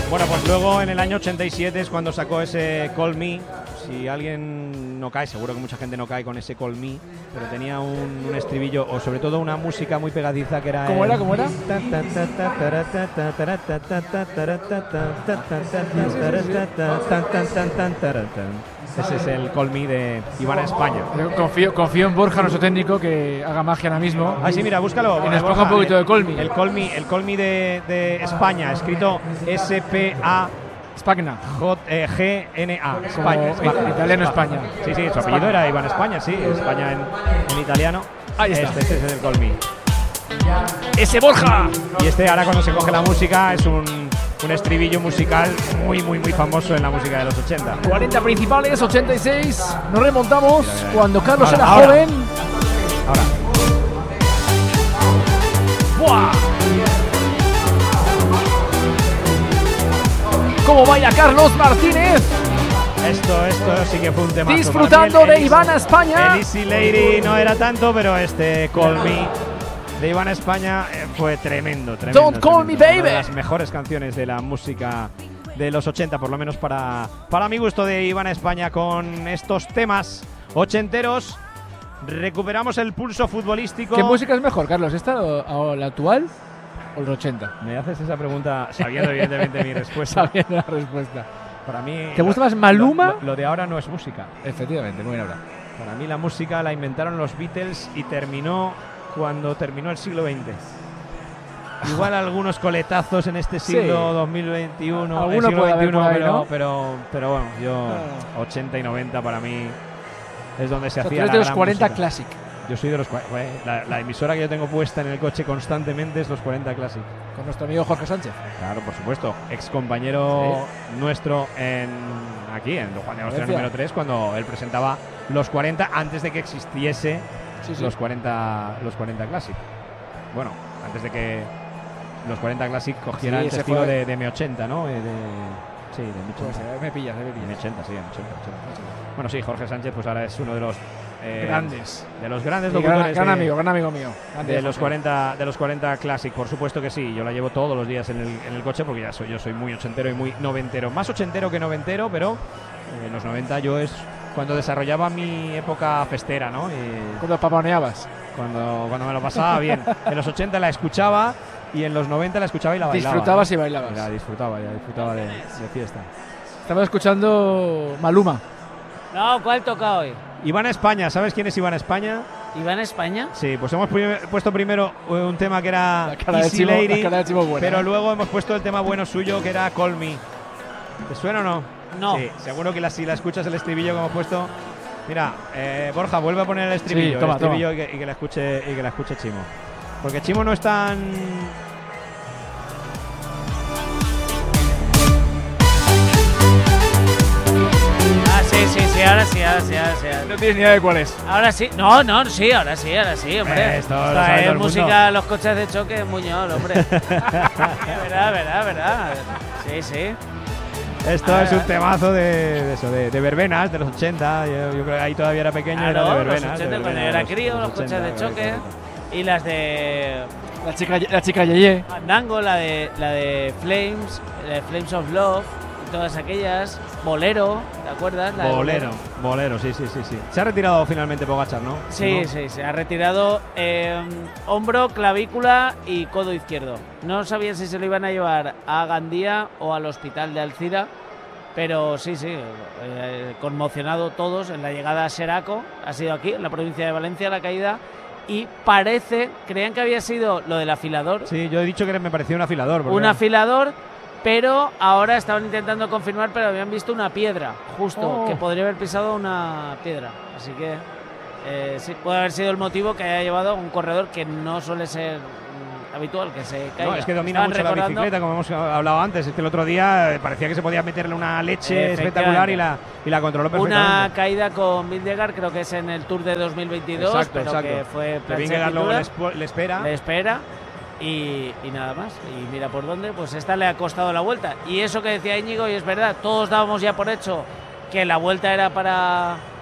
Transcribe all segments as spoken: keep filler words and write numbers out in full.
Bueno, pues luego en el año ochenta y siete es cuando sacó ese Call Me. Si alguien no cae, seguro que mucha gente no cae con ese Call Me, pero tenía un, un estribillo o sobre todo una música muy pegadiza que era... ¿Cómo el... era? ¿Cómo era? Ese es el Call Me de Iván España. Confío, confío en Borja, nuestro técnico, que haga magia ahora mismo. Ah, sí, mira, búscalo. Y nos ponga un poquito de Call Me. El Call Me, el Call Me de, de España, escrito S P A Spagna. G N A. España. Como italiano España. Sí, sí, su apellido era Iván España, sí. España en, en italiano. Ahí está. Este, este es el Call Me. ¡Ese Borja! Y este ahora cuando se coge la música es un, un estribillo musical muy, muy, muy famoso en la música de los ochenta. cuarenta principales, ochenta y seis. Nos remontamos Mira, mira. cuando Carlos Ahora, era ahora. joven. Ahora. ¡Buah! ¿Cómo baila Carlos Martínez? Esto, esto sí que fue un tema. Disfrutando de Iván España. El Easy Lady no era tanto, pero este Call Me de Iván España eh, fue tremendo, tremendo. Don't Call tremendo. Me Baby. Una de las mejores canciones de la música de los ochenta, por lo menos para, para mi gusto, de Iván España. Con estos temas ochenteros recuperamos el pulso futbolístico. ¿Qué música es mejor, Carlos? ¿Esta o, o la actual o los ochenta? Me haces esa pregunta sabiendo evidentemente mi respuesta. Sabiendo la respuesta. Para mí, ¿Te gusta lo- más Maluma? Lo, lo de ahora no es música. Efectivamente, muy bien ahora. Para mí la música la inventaron los Beatles y terminó cuando terminó el siglo veinte. Igual algunos coletazos en este siglo Sí. dos mil veintiuno, el Alguno siglo puede haber veintiuno, por ahí, pero, ¿no? pero, pero bueno, yo Ah. ochenta y noventa para mí es donde se O sea, tú hacía eres la de los gran cuarenta música. Classic. Yo soy de los cua- bueno, la, la emisora que yo tengo puesta en el coche constantemente es los cuarenta Classic. Con nuestro amigo Jorge Sánchez. Claro, por supuesto. Ex compañero nuestro en aquí, en Juan de Austria Valencia. número tres, cuando él presentaba los cuarenta antes de que existiese Sí, sí. los cuarenta los cuarenta Classic. Bueno, antes de que los cuarenta Classic cogieran Sí, el ese estilo fue- de, de M ochenta, ¿no? Eh, de, sí, de M Pues, ochenta. eh, me pillas, me M pillas. ochenta, sí, M ochenta, ochenta. Bueno, sí, Jorge Sánchez pues ahora es uno de los eh, Grandes. de los grandes Sí, locutores gran, gran de- amigo, gran amigo mío. Grande de los Jorge. cuarenta de los cuarenta Classic, por supuesto que sí. Yo la llevo todos los días en el, en el coche porque ya soy yo soy muy ochentero y muy noventero, más ochentero que noventero, pero eh, en los noventa yo es cuando desarrollaba mi época festera, ¿no? Y Cuando papaneabas. cuando cuando me lo pasaba bien. En los ochenta la escuchaba y en los noventa la escuchaba y la bailaba. Disfrutabas ¿no? y bailabas. La disfrutaba, ya disfrutaba de, de fiesta. Estaba escuchando Maluma. No, ¿cuál toca hoy? Iván España, ¿sabes quién es Iván España? ¿Iván España? Sí, pues hemos pu- puesto primero un tema que era La cara de Easy Chivo- la Lady, cara de Chivo buena, pero ¿eh? luego hemos puesto el tema bueno suyo que era Call Me. ¿Te suena o no? No. Sí, seguro que la, si la escuchas el estribillo que hemos puesto. Mira, eh, Borja, vuelve a poner el estribillo, toma, el estribillo Y, que, y que la escuche y que la escuche Chimo. Porque Chimo no es tan. Ah, sí, sí, sí, ahora sí, ahora sí, ahora sí. ahora sí. No tienes ni idea de cuál es. Ahora sí, no, no, sí, ahora sí, ahora sí, hombre. Eh, esto lo sabe es todo el mundo. música, los coches de choque, Muñoz, hombre. verdad, verdad, verdad. Sí, sí. Esto Ah, es un temazo de, de eso, de, de verbenas de los ochenta. Yo, yo creo que ahí todavía era pequeño, Claro, era de los verbenas. de ochenta, cuando verbenas era de los- crío, de los coches de ochenta, choque. correcto. Y las de La chica, la chica Yeye. Fandango, la de, la de Flames, la de Flames of Love, y todas aquellas. Bolero, ¿te acuerdas? La de Bolero, bolero, sí, sí, sí, sí. Se ha retirado finalmente Pogachar, ¿no? Sí, ¿No? sí, se ha retirado eh, hombro, clavícula y codo izquierdo. No sabían si se lo iban a llevar a Gandía o al hospital de Alcira, pero sí, sí, eh, conmocionado todos en la llegada a Seraco, ha sido aquí, en la provincia de Valencia, la caída, y parece, creían que había sido lo del afilador, Sí, yo he dicho que me parecía un afilador. porque- un afilador, pero ahora estaban intentando confirmar, pero habían visto una piedra, justo, Oh. que podría haber pisado una piedra. Así que eh, sí, puede haber sido el motivo que haya llevado a un corredor que no suele ser mm, habitual, que se caiga. No, es que domina Estaban mucho la recordando- bicicleta, como hemos hablado antes. Es que el otro día eh, parecía que se podía meterle una leche Efectivamente. espectacular y la, y la controló Una perfectamente. caída con Vingegaard, creo que es en el Tour de dos mil veintidós, Exacto, pero exacto. que fue Que plancha de Vingegaard luego pintura, le, espo- le espera. le espera y, y nada más. Y mira por dónde, pues esta le ha costado la vuelta. Y eso que decía Íñigo, y es verdad, todos dábamos ya por hecho que la vuelta era para,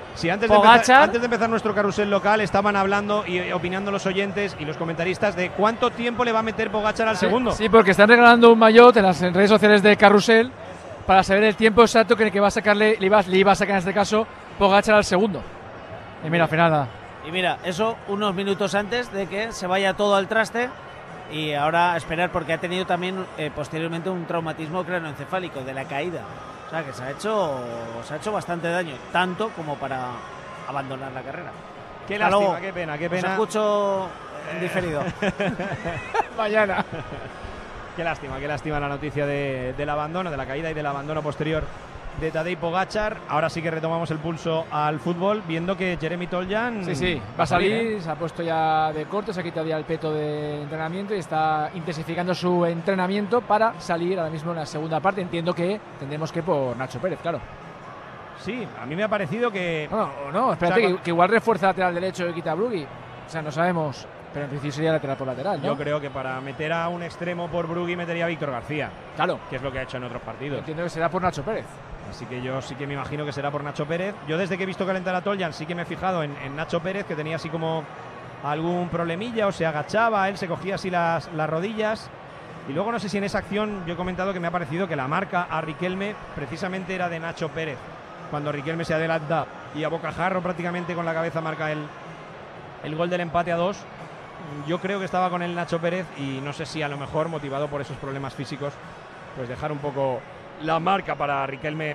Sí, antes de, empezar, antes de empezar nuestro carrusel local estaban hablando y opinando los oyentes y los comentaristas de cuánto tiempo le va a meter Pogačar al sí, segundo. Sí, porque están regalando un maillot en las redes sociales de carrusel para saber el tiempo exacto que, que va a sacarle, le iba, le iba a sacar en este caso Pogačar al segundo. Y mira, al final nada. Y mira, eso unos minutos antes de que se vaya todo al traste y ahora esperar porque ha tenido también eh, posteriormente un traumatismo craneoencefálico de la caída. O sea que se ha hecho se ha hecho bastante daño, tanto como para abandonar la carrera. Qué Hasta lástima, luego. qué pena, qué pena. Os escucho en diferido. Mañana. Qué lástima, qué lástima la noticia de, del abandono, de la caída y del abandono posterior de Tadej Pogačar. Ahora sí que retomamos el pulso al fútbol, viendo que Jeremy Toljan sí, sí, va a salir, ¿eh? Se ha puesto ya de corte, se ha quitado ya el peto de entrenamiento y está intensificando su entrenamiento para salir ahora mismo en la segunda parte. Entiendo que tendremos que por Nacho Pérez, claro. Sí, a mí me ha parecido que... No, no, espérate, o sea, que, que igual refuerza lateral derecho y quita a Brugui. O sea, no sabemos, pero en principio sería lateral por lateral, ¿no? Yo creo que para meter a un extremo por Brugui metería a Víctor García. Claro. Que es lo que ha hecho en otros partidos. Yo entiendo que será por Nacho Pérez. Así que yo sí que me imagino que será por Nacho Pérez. Yo desde que he visto calentar a Toljan sí que me he fijado en, en Nacho Pérez, que tenía así como algún problemilla o se agachaba, él se cogía así las, las rodillas. Y luego no sé si en esa acción yo he comentado que me ha parecido que la marca a Riquelme precisamente era de Nacho Pérez. Cuando Riquelme se adelanta y a bocajarro prácticamente con la cabeza marca el, el gol del empate a dos. Yo creo que estaba con el Nacho Pérez y no sé si a lo mejor motivado por esos problemas físicos, pues dejar un poco la marca para Riquelme,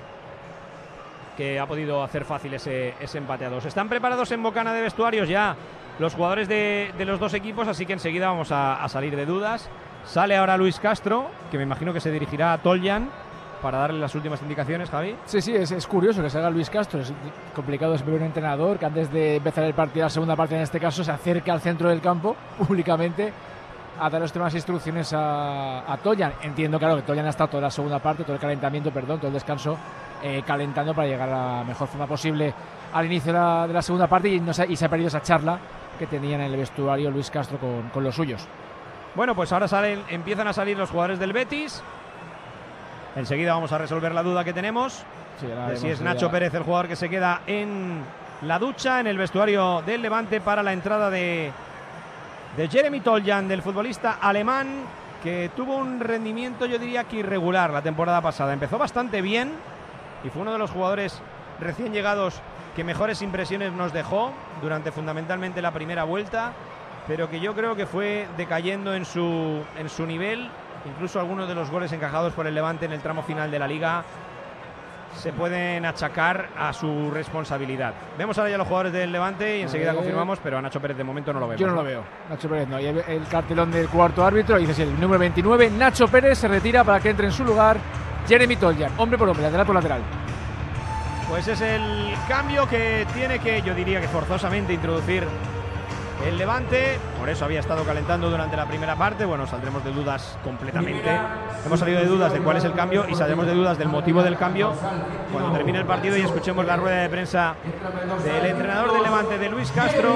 que ha podido hacer fácil ese, ese empate a dos. Están preparados en bocana de vestuarios ya los jugadores de, de los dos equipos, así que enseguida vamos a, a salir de dudas. Sale ahora Luis Castro, que me imagino que se dirigirá a Toljan para darle las últimas indicaciones, Javi. Sí, sí, es, es curioso que salga Luis Castro. Es complicado es ver un entrenador que antes de empezar el partido, la segunda parte en este caso, se acerca al centro del campo públicamente a dar las últimas instrucciones a, a Toljan. Entiendo, claro, que Toljan ha estado toda la segunda parte, todo el calentamiento, perdón, todo el descanso, eh, calentando para llegar a la mejor forma posible al inicio de la, de la segunda parte y, no se, y se ha perdido esa charla que tenían en el vestuario Luis Castro con, con los suyos. Bueno, pues ahora salen, empiezan a salir los jugadores del Betis. Enseguida vamos a resolver la duda que tenemos. Sí, de si es Nacho ya. Pérez el jugador que se queda en la ducha, en el vestuario del Levante para la entrada de... de Jeremy Toljan, del futbolista alemán, que tuvo un rendimiento, yo diría que irregular la temporada pasada. Empezó bastante bien y fue uno de los jugadores recién llegados que mejores impresiones nos dejó durante fundamentalmente la primera vuelta, pero que yo creo que fue decayendo en su, en su nivel. Incluso algunos de los goles encajados por el Levante en el tramo final de la Liga se pueden achacar a su responsabilidad. Vemos ahora ya a los jugadores del Levante y enseguida eh, confirmamos, pero a Nacho Pérez de momento no lo vemos. Yo no, ¿no? lo veo. Nacho Pérez no. Y el cartelón del cuarto árbitro dice si el número veintinueve, Nacho Pérez, se retira para que entre en su lugar Jeremy Toljan, hombre por hombre, lateral por lateral. Pues es el cambio que tiene que, yo diría que forzosamente, introducir el Levante. Por eso había estado calentando durante la primera parte. Bueno, saldremos de dudas completamente. Hemos salido de dudas de cuál es el cambio y saldremos de dudas del motivo del cambio cuando termine el partido y escuchemos la rueda de prensa del entrenador del Levante, de Luis Castro,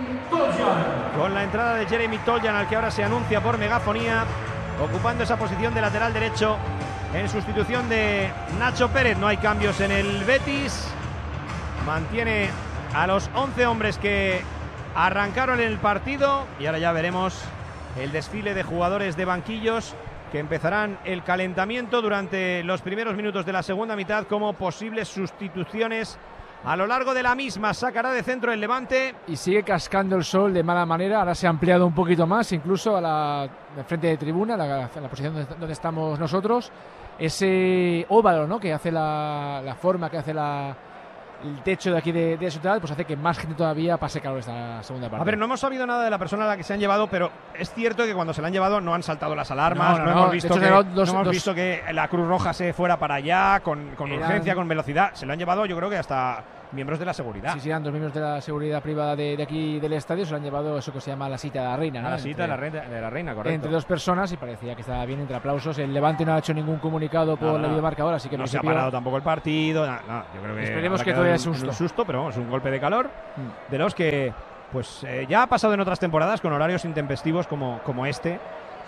con la entrada de Jeremy Toljan, al que ahora se anuncia por megafonía, ocupando esa posición de lateral derecho en sustitución de Nacho Pérez. No hay cambios en el Betis. Mantiene a los once hombres que arrancaron el partido y ahora ya veremos el desfile de jugadores de banquillos que empezarán el calentamiento durante los primeros minutos de la segunda mitad como posibles sustituciones a lo largo de la misma. Sacará de centro el Levante. Y sigue cascando el sol de mala manera. Ahora se ha ampliado un poquito más, incluso a la, a frente de tribuna, la, a la posición donde, donde estamos nosotros. Ese óvalo, ¿no?, que hace la, la forma, que hace la... el techo de aquí de, de Ciudad, pues hace que más gente todavía pase calor esta segunda parte. A ver, no hemos sabido nada de la persona a la que se han llevado, pero es cierto que cuando se la han llevado no han saltado las alarmas, no, no, no, no hemos visto, que, dos, no hemos dos... visto que la Cruz Roja se fuera para allá con, con eran... urgencia, con velocidad. Se lo han llevado, yo creo que hasta miembros de la seguridad. Sí, sí, eran dos miembros de la seguridad privada de, de aquí del estadio, se lo han llevado eso que se llama la cita de la reina, ¿no? A la cita entre, de, la reina, de la reina, correcto. Entre dos personas y parecía que estaba bien, entre aplausos. El Levante no ha hecho ningún comunicado por no, no, la videomarcador, así que no se ha parado tampoco el partido. No, no, yo creo que esperemos que todavía es un susto. susto, pero vamos, un golpe de calor mm. de los que pues eh, ya ha pasado en otras temporadas con horarios intempestivos como, como este.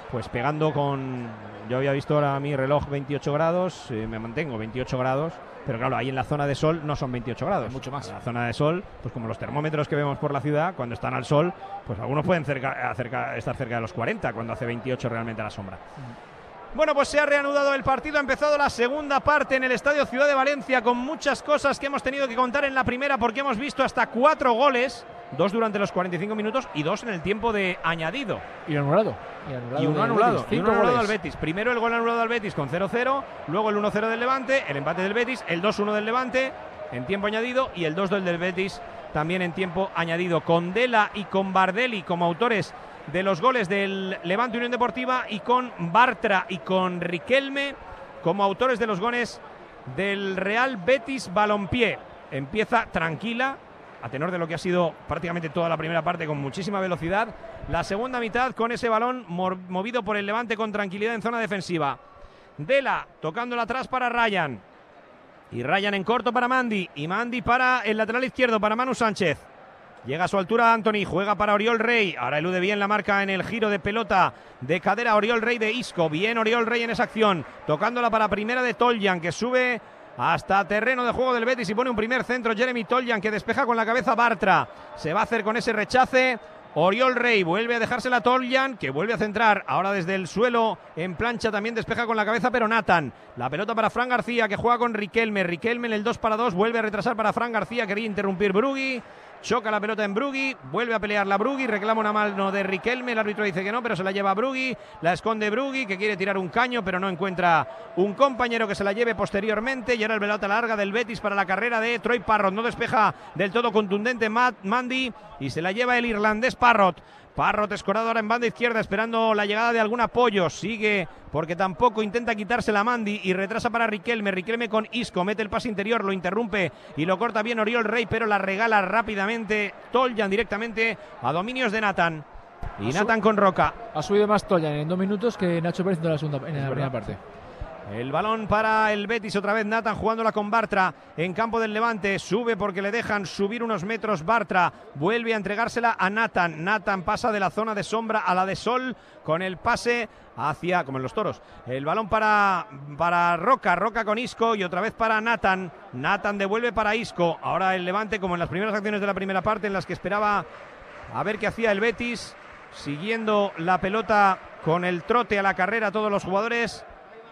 pues pegando con... Yo había visto ahora mi reloj veintiocho grados, eh, me mantengo veintiocho grados, pero claro, ahí en la zona de sol no son veintiocho grados. Mucho más. En la zona de sol, pues como los termómetros que vemos por la ciudad, cuando están al sol, pues algunos pueden cerca, cerca, estar cerca de los cuarenta, cuando hace veintiocho realmente a la sombra. Mm. Bueno, pues se ha reanudado el partido, ha empezado la segunda parte en el Estadio Ciudad de Valencia, con muchas cosas que hemos tenido que contar en la primera, porque hemos visto hasta cuatro goles, dos durante los cuarenta y cinco minutos y dos en el tiempo de añadido. Y anulado. Y, anulado y uno anulado. Betis, y uno anulado al Betis. Primero el gol anulado al Betis con cero cero, luego el uno cero del Levante, el empate del Betis, el dos uno del Levante en tiempo añadido y el dos dos del Betis también en tiempo añadido. Con Dela y con Bardelli como autores de los goles del Levante Unión Deportiva y con Bartra y con Riquelme como autores de los goles del Real Betis Balompié. Empieza tranquila, a tenor de lo que ha sido prácticamente toda la primera parte con muchísima velocidad. La segunda mitad con ese balón movido por el Levante con tranquilidad en zona defensiva. Dela tocándola atrás para Ryan. Y Ryan en corto para Mandy. Y Mandy para el lateral izquierdo, para Manu Sánchez. Llega a su altura Anthony, juega para Oriol Rey. Ahora elude bien la marca en el giro de pelota de cadera Oriol Rey de Isco. Bien Oriol Rey en esa acción. Tocándola para primera de Toljan, que sube hasta terreno de juego del Betis y pone un primer centro. Jeremy Toljan, que despeja con la cabeza Bartra. Se va a hacer con ese rechace. Oriol Rey vuelve a dejársela a Toljan, que vuelve a centrar. Ahora desde el suelo en plancha también despeja con la cabeza, pero Nathan. La pelota para Fran García, que juega con Riquelme. Riquelme en el dos para dos, vuelve a retrasar para Fran García. Quería interrumpir Brugui. Choca la pelota en Brugui, vuelve a pelear la Brugui, reclama una mano de Riquelme, el árbitro dice que no, pero se la lleva Brugui, la esconde Brugui, que quiere tirar un caño, pero no encuentra un compañero que se la lleve posteriormente, y ahora el pelota larga del Betis para la carrera de Troy Parrott, no despeja del todo contundente Matt Mandy, y se la lleva el irlandés Parrott. Parrott escorado ahora en banda izquierda esperando la llegada de algún apoyo, sigue porque tampoco intenta quitarse la Mandy y retrasa para Riquelme, Riquelme con Isco, mete el pase interior, lo interrumpe y lo corta bien Oriol Rey, pero la regala rápidamente Toljan directamente a dominios de Nathan. Y Nathan con Roca. Ha subido más Toljan en dos minutos que Nacho Pérez en la, segunda, en la primera parte. El balón para el Betis, otra vez Nathan jugándola con Bartra en campo del Levante, sube porque le dejan subir unos metros Bartra, vuelve a entregársela a Nathan, Nathan pasa de la zona de sombra a la de sol con el pase hacia, como en los toros, el balón para, para Roca, Roca con Isco y otra vez para Nathan, Nathan devuelve para Isco, ahora el Levante como en las primeras acciones de la primera parte en las que esperaba a ver qué hacía el Betis, siguiendo la pelota con el trote a la carrera todos los jugadores.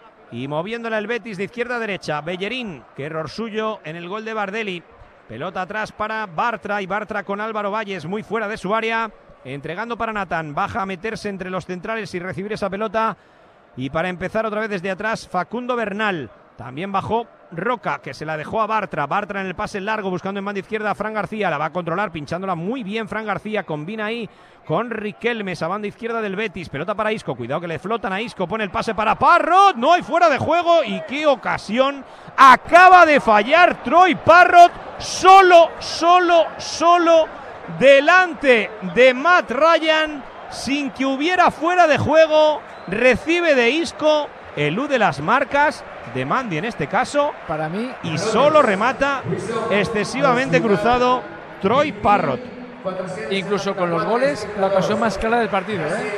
Y moviéndola el Betis de izquierda a derecha. Bellerín, que error suyo en el gol de Bardelli. Pelota atrás para Bartra y Bartra con Álvaro Valles muy fuera de su área. Entregando para Nathan. Baja a meterse entre los centrales y recibir esa pelota. Y para empezar otra vez desde atrás Facundo Bernal. También bajó Roca, que se la dejó a Bartra. Bartra en el pase largo buscando en banda izquierda a Fran García. La va a controlar pinchándola muy bien Fran García. Combina ahí con Riquelme, esa banda izquierda del Betis. Pelota para Isco, cuidado que le flotan a Isco. Pone el pase para Parrott, no hay fuera de juego. Y qué ocasión acaba de fallar Troy Parrott. Solo, solo, solo delante de Matt Ryan, sin que hubiera fuera de juego. Recibe de Isco, elude las marcas de Mandy en este caso, para mí, y solo remata excesivamente cruzado Troy Parrott. Incluso con los goles, la ocasión más clara del partido, ¿eh?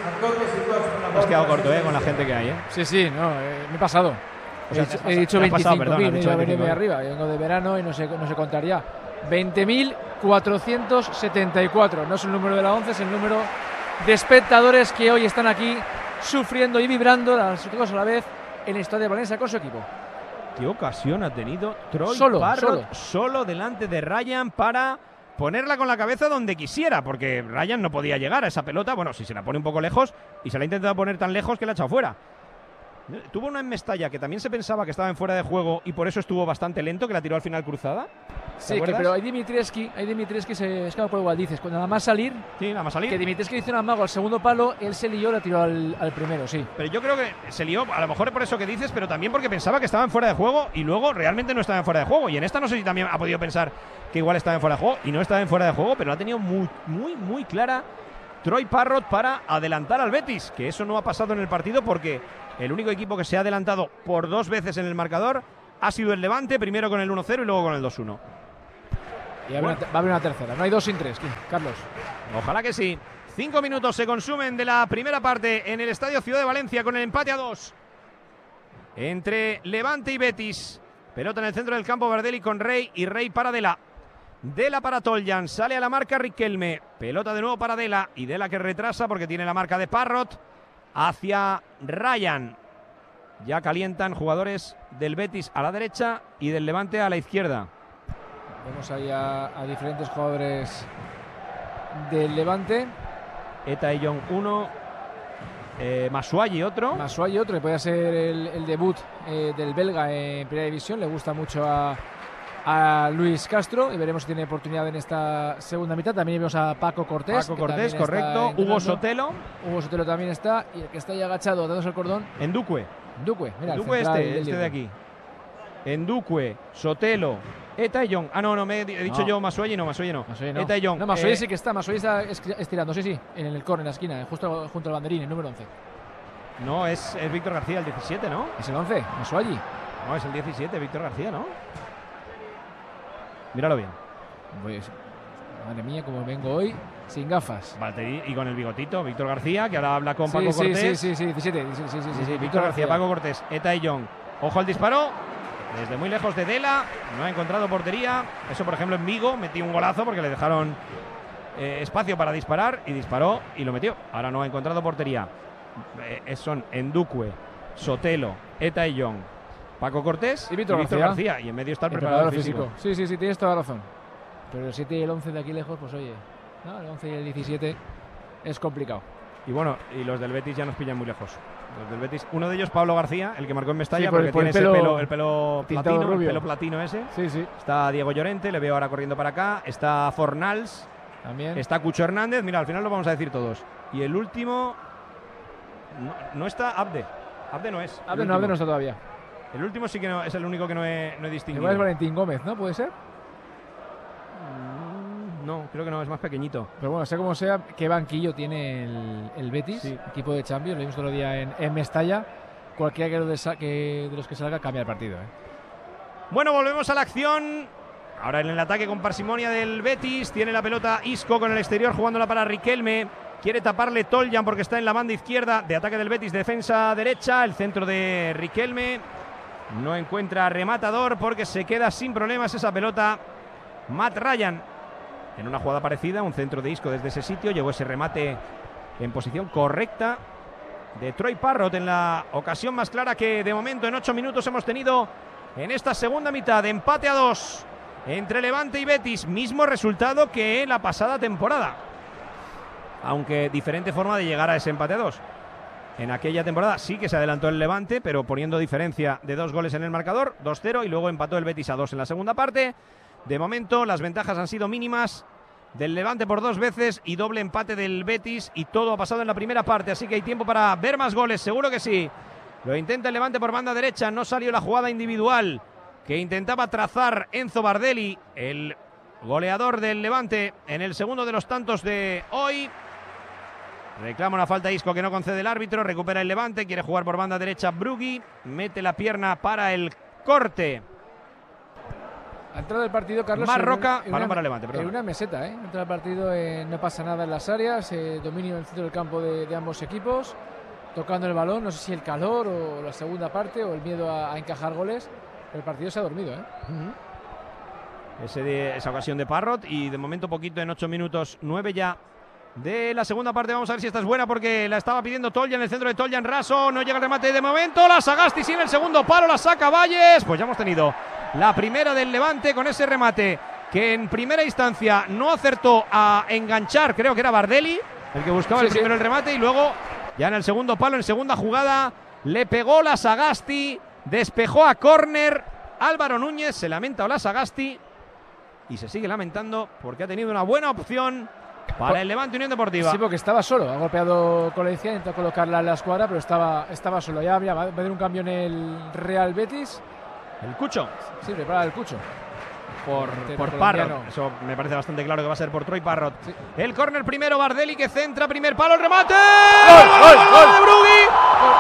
Has quedado corto, ¿eh? Con la gente que hay, ¿eh? Sí, sí, no, eh, me he pasado. O sea, he, he dicho veinticinco mil, iba a venirme arriba, vengo de verano y no se, no se contaría. veinte mil cuatrocientos setenta y cuatro, no es el número de la once, es el número de espectadores que hoy están aquí sufriendo y vibrando las dos a la vez en el Estadio de Valencia con su equipo. ¿Qué ocasión ha tenido Troy solo, Parrott solo. solo delante de Ryan para ponerla con la cabeza donde quisiera? Porque Ryan no podía llegar a esa pelota. Bueno, si se la pone un poco lejos, y se la ha intentado poner tan lejos que la ha echado fuera. Tuvo una en Mestalla que también se pensaba que estaba en fuera de juego y por eso estuvo bastante lento, que la tiró al final cruzada. Sí, que, pero hay Dimitrievski, hay Dimitrievski se escapa por igual, dices, cuando nada más salir, sí, nada más salir, que Dimitrievski hizo un amago al segundo palo, él se lió, la tiró al, al primero, sí. Pero yo creo que se lió, a lo mejor por eso que dices, pero también porque pensaba que estaba en fuera de juego y luego realmente no estaba en fuera de juego. Y en esta no sé si también ha podido pensar que igual estaba en fuera de juego y no estaba en fuera de juego, pero la ha tenido muy, muy, muy clara Troy Parrott para adelantar al Betis, que eso no ha pasado en el partido porque el único equipo que se ha adelantado por dos veces en el marcador ha sido el Levante, primero con el uno cero y luego con el dos uno. Y va, bueno. a haber una tercera, no hay dos sin tres, Carlos. Ojalá que sí. Cinco minutos se consumen de la primera parte en el Estadio Ciudad de Valencia con el empate a dos entre Levante y Betis. Pelota en el centro del campo, Bardelli con Rey y Rey para Dela. Dela para Toljan, sale a la marca Riquelme. Pelota de nuevo para Dela y Dela que retrasa porque tiene la marca de Parrot hacia Ryan. Ya calientan jugadores del Betis a la derecha y del Levante a la izquierda. Vemos ahí a, a diferentes jugadores del Levante. Eta y Young uno, eh, Masuayi otro. Masuayi otro, que puede ser el, el debut eh, del belga en Primera División. Le gusta mucho a, a Luis Castro y veremos si tiene oportunidad en esta segunda mitad. También vemos a Paco Cortés. Paco Cortés, correcto. Hugo Sotelo. Hugo Sotelo también está. Y el que está ahí agachado, dándose el cordón. Endukwe. Endukwe, mira, Endukwe este, este de aquí. Endukwe, Sotelo, Eta y Young. Ah, no, no, me he dicho no. yo Masuayi, no, Masuayi no. Masuayi no. Eta y Young. No, Masuayi eh, sí que está, Masuayi está estirando, sí, sí, en el córner, en la esquina, justo junto al banderín, el número once. No, es, es Víctor García, el diecisiete, ¿no? Es el once, Masuayi. No, es el diecisiete, Víctor García, ¿no? Míralo bien. Pues, madre mía, como vengo hoy, sin gafas. Valtteri y con el bigotito, Víctor García, que ahora habla con sí, Paco sí, Cortés. Sí, sí, sí, diecisiete, sí, sí, sí, sí, sí, sí, Víctor García, Paco Cortés, Eta y Young. Ojo al disparo, desde muy lejos de Dela, no ha encontrado portería. Eso, por ejemplo, en Vigo metió un golazo porque le dejaron eh, espacio para disparar y disparó y lo metió. Ahora no ha encontrado portería. Eh, son Endukwe, Sotelo, Eta y Young, Paco Cortés y Víctor, y Víctor García. García. Y en medio está el, el preparador, preparador físico. físico. Sí, sí, sí, tienes toda la razón. Pero el siete y el once de aquí lejos, pues oye, no, el once y el diecisiete es complicado. Y bueno, y los del Betis ya nos pillan muy lejos. Los del Betis, uno de ellos Pablo García, el que marcó en Mestalla, sí, por, porque por tiene el pelo, ese pelo, el pelo platino, rubio. el pelo platino ese. Sí, sí. Está Diego Llorente, le veo ahora corriendo para acá. Está Fornals, también. Está Cucho Hernández, mira, al final lo vamos a decir todos. Y el último, no, no está Abde. Abde no es. Abde no, Abde no está todavía. El último sí que no, es el único que no he, no he distinguido. Igual es Valentín Gómez, ¿no? ¿Puede ser? No, creo que no, es más pequeñito. Pero bueno, sea como sea, qué banquillo tiene el, el Betis, sí. Equipo de Champions, lo vimos otro día en, en Mestalla. Cualquiera que, de, que de los que salga cambia el partido, ¿eh? Bueno, volvemos a la acción. Ahora en el ataque con parsimonia del Betis. Tiene la pelota Isco con el exterior jugándola para Riquelme. Quiere taparle Toljan porque está en la banda izquierda de ataque del Betis, defensa derecha. El centro de Riquelme no encuentra rematador porque se queda sin problemas esa pelota Matt Ryan. En una jugada parecida, un centro de Isco desde ese sitio, llegó ese remate en posición correcta de Troy Parrott en la ocasión más clara que de momento en ocho minutos hemos tenido en esta segunda mitad. Empate a dos entre Levante y Betis, mismo resultado que en la pasada temporada, aunque diferente forma de llegar a ese empate a dos. En aquella temporada sí que se adelantó el Levante, pero poniendo diferencia de dos goles en el marcador, dos cero, y luego empató el Betis a dos en la segunda parte. De momento las ventajas han sido mínimas del Levante por dos veces y doble empate del Betis, y todo ha pasado en la primera parte, así que hay tiempo para ver más goles, seguro que sí. Lo intenta el Levante por banda derecha, no salió la jugada individual que intentaba trazar Enzo Bardelli, el goleador del Levante en el segundo de los tantos de hoy. Reclama una falta Isco que no concede el árbitro, recupera el Levante, quiere jugar por banda derecha Brugui, mete la pierna para el corte. Ha entrado el partido, Carlos. Más Roca, en una, balón para Levante. En una meseta, ¿eh? Ha entrado el partido, eh, no pasa nada en las áreas, eh, dominio en el centro del campo de, de ambos equipos, tocando el balón, no sé si el calor o la segunda parte o el miedo a, a encajar goles, pero el partido se ha dormido, ¿eh? Uh-huh. Ese de, esa ocasión de Parrott, y de momento poquito en ocho minutos, nueve ya de la segunda parte. Vamos a ver si esta es buena porque la estaba pidiendo Toljan en el centro de Toljan, Raso, no llega el remate de momento, la Sagasti sin el segundo palo, la saca Valles. Pues ya hemos tenido la primera del Levante con ese remate que en primera instancia no acertó a enganchar, creo que era Bardelli el que buscaba sí, el primero sí. el remate, y luego ya en el segundo palo, en segunda jugada, le pegó la Sagasti, despejó a córner. Álvaro Núñez se lamenta o la Sagasti y se sigue lamentando porque ha tenido una buena opción para el Levante Unión Deportiva. Sí, porque estaba solo, ha golpeado Colencia, intentó colocarla en la escuadra, pero estaba, estaba solo. Ya mira, va a haber un cambio en el Real Betis. El Cucho. Sí, prepara el Cucho. Por, por Parrott. Eso me parece bastante claro que va a ser por Troy Parrott. Sí. El córner primero, Bardelli que centra, primer palo, el remate. ¡Gol, gol, gol! ¡Gol de Brugui!